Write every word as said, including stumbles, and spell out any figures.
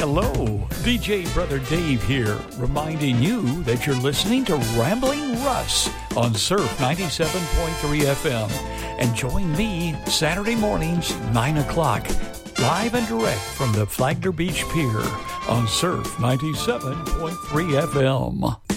Hello, D J Brother Dave here, reminding you that you're listening to Rambling Russ on Surf ninety-seven point three F M. And join me Saturday mornings, nine o'clock, live and direct from the Flagler Beach Pier on Surf ninety-seven point three F M.